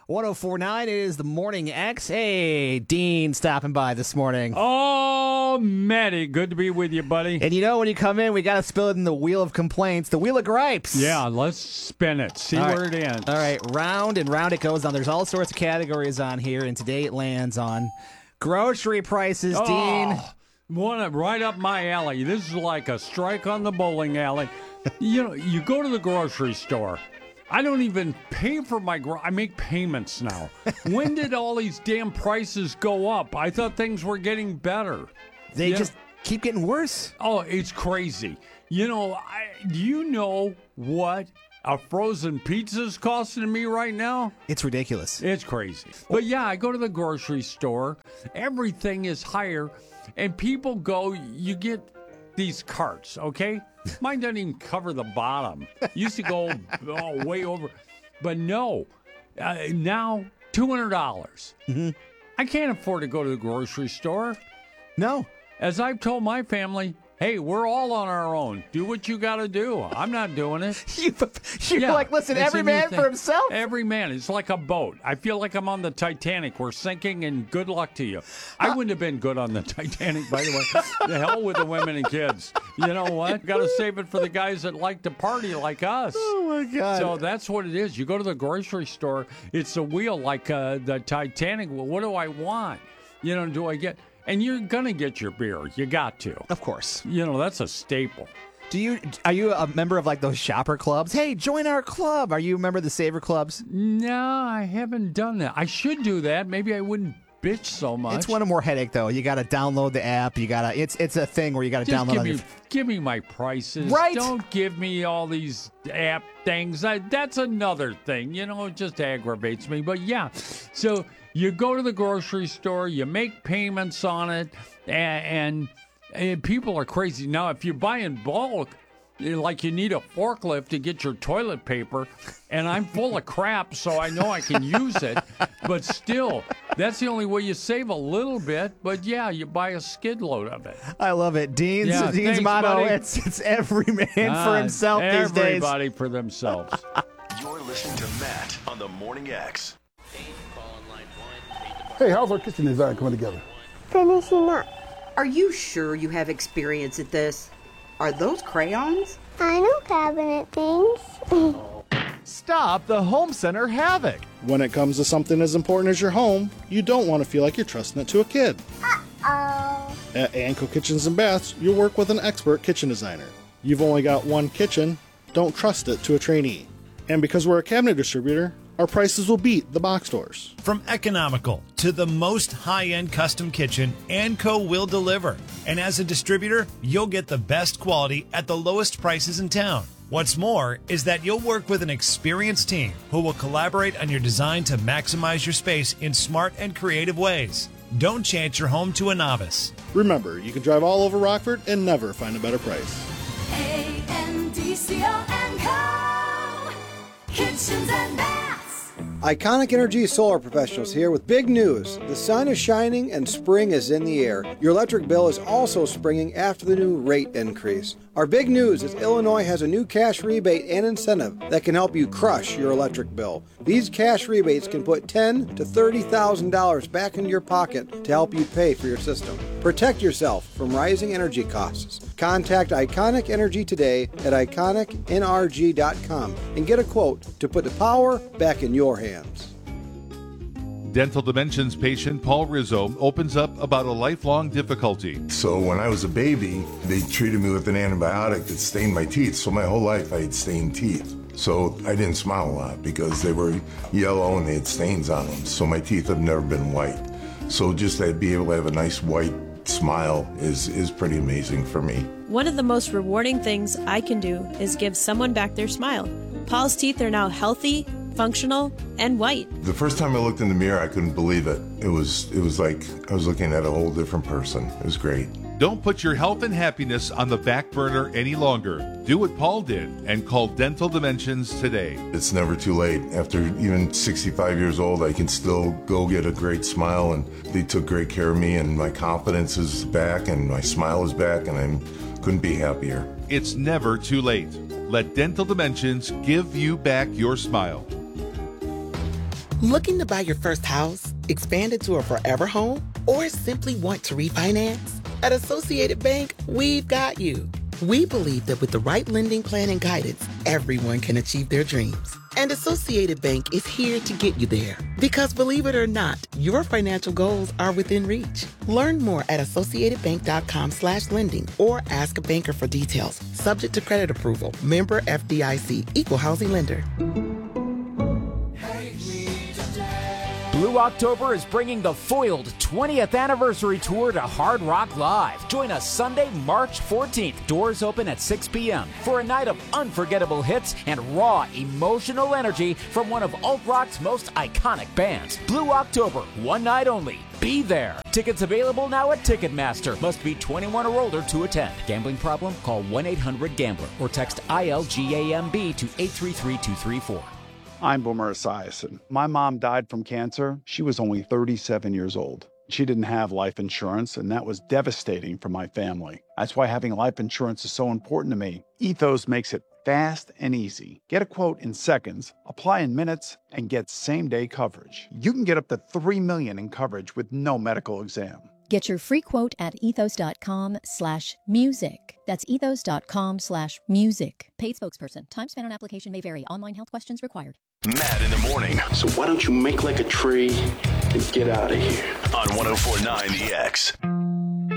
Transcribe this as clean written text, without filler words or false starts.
1049 is the Morning X. Hey, Dean stopping by this morning. Oh, Matty, good to be with you, buddy. And you know, when you come in, we got to spill it in the wheel of complaints, the wheel of gripes. Yeah, let's spin it. See where it ends. All right, round and round it goes. Now, there's all sorts of categories on here, and today it lands on grocery prices, Dean. Right up my alley. This is like a strike on the bowling alley. You know, you go to the grocery store. I don't even pay for I make payments now. When did all these damn prices go up? I thought things were getting better. They just keep getting worse. Oh, it's crazy. You know, do you know what a frozen pizza is costing me right now? It's ridiculous. It's crazy. But yeah, I go to the grocery store. Everything is higher. And people go, you get these carts, okay? Mine doesn't even cover the bottom. Used to go way over. But no, now $200. Mm-hmm. I can't afford to go to the grocery store. No. As I've told my family, hey, we're all on our own. Do what you got to do. I'm not doing it. You're like, listen, every man for himself. Every man. It's like a boat. I feel like I'm on the Titanic. We're sinking, and good luck to you. I wouldn't have been good on the Titanic, by the way. The hell with the women and kids. You know what? Got to save it for the guys that like to party like us. Oh, my God. So that's what it is. You go to the grocery store, it's a wheel like the Titanic. Well, what do I want? You know, do I get... And you're going to get your beer. You got to. Of course. You know, that's a staple. Are you a member of like those shopper clubs? Hey, join our club. Are you a member of the Saver Clubs? No, I haven't done that. I should do that. Maybe I wouldn't bitch so much. It's one more headache though. You got to download the app. It's a thing where you got to download. Give me my prices. Right. Don't give me all these app things. That's another thing. You know, it just aggravates me. But yeah, so you go to the grocery store, you make payments on it, and people are crazy. Now, if you buy in bulk, like you need a forklift to get your toilet paper, and I'm full of crap, so I know I can use it. But still, that's the only way you save a little bit. But yeah, you buy a skid load of it. I love it. Dean's thanks, motto, buddy. it's every man for himself these days. Everybody for themselves. You're listening to Matt on the Morning X. Hey, how's our kitchen design coming together? Finishing up. Are you sure you have experience at this? Are those crayons? I know cabinet things. Stop the home center havoc. When it comes to something as important as your home, you don't want to feel like you're trusting it to a kid. Uh-oh. At Anco Kitchens and Baths, you'll work with an expert kitchen designer. You've only got one kitchen, don't trust it to a trainee. And because we're a cabinet distributor, our prices will beat the box stores. From economical to the most high-end custom kitchen, Anco will deliver. And as a distributor, you'll get the best quality at the lowest prices in town. What's more is that you'll work with an experienced team who will collaborate on your design to maximize your space in smart and creative ways. Don't chance your home to a novice. Remember, you can drive all over Rockford and never find a better price. ANDCO Kitchens and Baths. Iconic Energy Solar Professionals here with big news. The sun is shining and spring is in the air. Your electric bill is also springing after the new rate increase. Our big news is Illinois has a new cash rebate and incentive that can help you crush your electric bill. These cash rebates can put $10,000 to $30,000 back into your pocket to help you pay for your system. Protect yourself from rising energy costs. Contact Iconic Energy today at iconicnrg.com and get a quote to put the power back in your hands. Dental Dimensions patient Paul Rizzo opens up about a lifelong difficulty. So when I was a baby, they treated me with an antibiotic that stained my teeth. So my whole life I had stained teeth. So I didn't smile a lot because they were yellow and they had stains on them. So my teeth have never been white. So just to be able to have a nice white smile is pretty amazing for me. One of the most rewarding things I can do is give someone back their smile. Paul's teeth are now healthy, functional, and white. The first time I looked in the mirror, I couldn't believe it. It was like I was looking at a whole different person. It was great. Don't put your health and happiness on the back burner any longer. Do what Paul did and call Dental Dimensions today. It's never too late. After even 65 years old, I can still go get a great smile, and they took great care of me, and my confidence is back, and my smile is back, and I couldn't be happier. It's never too late. Let Dental Dimensions give you back your smile. Looking to buy your first house, expand into a forever home, or simply want to refinance? At Associated Bank, we've got you. We believe that with the right lending plan and guidance, everyone can achieve their dreams. And Associated Bank is here to get you there. Because believe it or not, your financial goals are within reach. Learn more at associatedbank.com/lending or ask a banker for details. Subject to credit approval. Member FDIC. Equal housing lender. Blue October is bringing the Foiled 20th Anniversary Tour to Hard Rock Live. Join us Sunday, March 14th. Doors open at 6 p.m. for a night of unforgettable hits and raw, emotional energy from one of alt-rock's most iconic bands. Blue October, one night only. Be there. Tickets available now at Ticketmaster. Must be 21 or older to attend. Gambling problem? Call 1-800-GAMBLER or text ILGAMB to 833-234. I'm Boomer Esiason. My mom died from cancer. She was only 37 years old. She didn't have life insurance, and that was devastating for my family. That's why having life insurance is so important to me. Ethos makes it fast and easy. Get a quote in seconds, apply in minutes, and get same-day coverage. You can get up to $3 million in coverage with no medical exam. Get your free quote at ethos.com/music. That's ethos.com/music. Paid spokesperson. Time spent on application may vary. Online health questions required. Matt in the morning. So why don't you make like a tree and get out of here? On 104.9 The X.